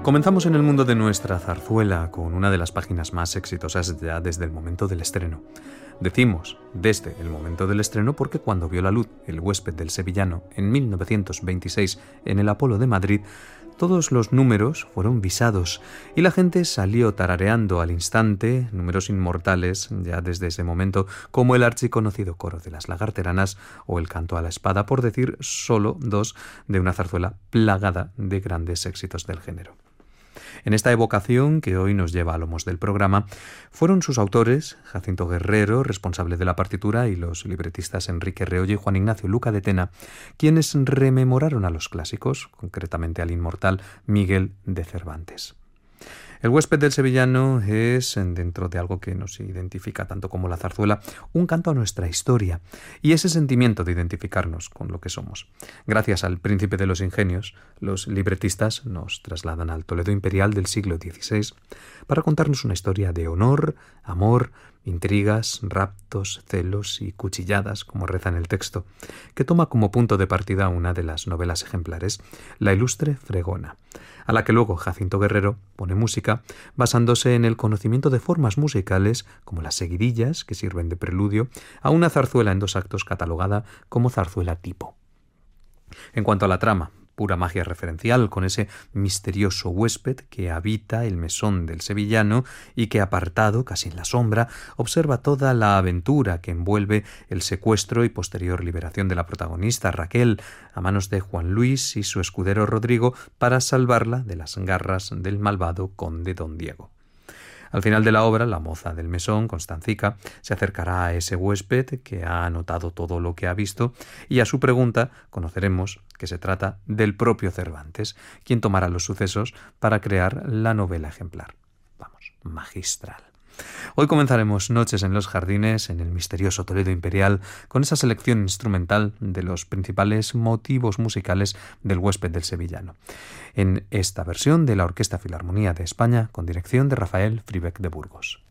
Comenzamos en el mundo de nuestra zarzuela con una de las páginas más exitosas ya desde el momento del estreno. Decimos desde el momento del estreno porque cuando vio la luz El huésped del sevillano en 1926 en el Apolo de Madrid, todos los números fueron visados y la gente salió tarareando al instante números inmortales ya desde ese momento, como el archiconocido coro de las lagarteranas o el canto a la espada, por decir solo dos de una zarzuela plagada de grandes éxitos del género. En esta evocación que hoy nos lleva a lomos del programa, fueron sus autores, Jacinto Guerrero, responsable de la partitura, y los libretistas Enrique Reolla y Juan Ignacio Luca de Tena, quienes rememoraron a los clásicos, concretamente al inmortal Miguel de Cervantes. El huésped del sevillano es, dentro de algo que nos identifica tanto como la zarzuela, un canto a nuestra historia y ese sentimiento de identificarnos con lo que somos. Gracias al príncipe de los ingenios, los libretistas nos trasladan al Toledo imperial del siglo XVI para contarnos una historia de honor, amor, intrigas, raptos, celos y cuchilladas, como reza en el texto, que toma como punto de partida una de las novelas ejemplares, La ilustre Fregona, a la que luego Jacinto Guerrero pone música basándose en el conocimiento de formas musicales como las seguidillas, que sirven de preludio a una zarzuela en 2 actos catalogada como zarzuela tipo. En cuanto a la trama, pura magia referencial, con ese misterioso huésped que habita el mesón del sevillano y que, apartado, casi en la sombra, observa toda la aventura que envuelve el secuestro y posterior liberación de la protagonista, Raquel, a manos de Juan Luis y su escudero Rodrigo, para salvarla de las garras del malvado conde don Diego. Al final de la obra, la moza del mesón, Constancica, se acercará a ese huésped que ha anotado todo lo que ha visto y a su pregunta conoceremos que se trata del propio Cervantes, quien tomará los sucesos para crear la novela ejemplar. Vamos, magistral. Hoy comenzaremos Noches en los Jardines, en el misterioso Toledo imperial, con esa selección instrumental de los principales motivos musicales del huésped del sevillano, en esta versión de la Orquesta Filarmonía de España, con dirección de Rafael Fribeck de Burgos.